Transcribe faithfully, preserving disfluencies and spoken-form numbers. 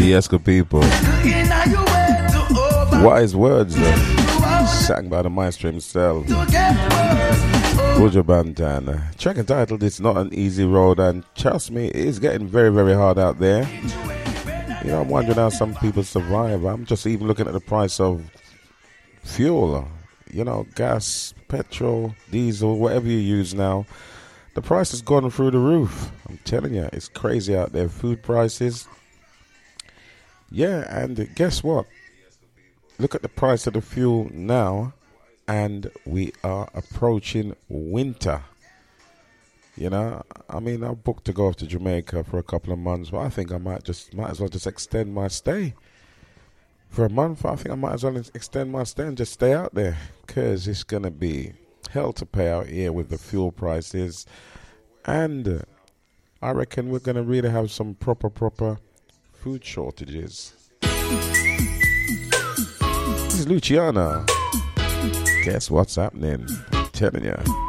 Esco people. Wise words, uh, sang by the maestro himself, Buju Banton. Track entitled "It's Not an Easy Road," and trust me, it's getting very, very hard out there. You know, I'm wondering how some people survive. I'm just even looking at the price of fuel. You know, gas, petrol, diesel, whatever you use now. The price has gone through the roof. I'm telling you, it's crazy out there. Food prices. Yeah, and guess what? Look at the price of the fuel now, and we are approaching winter. You know, I mean, I booked to go off to Jamaica for a couple of months, but I think I might just, might as well just extend my stay. For a month, I think I might as well extend my stay and just stay out there, because it's going to be hell to pay out here with the fuel prices. And uh, I reckon we're going to really have some proper, proper food shortages. This is Luciana. Guess what's happening? I'm telling you.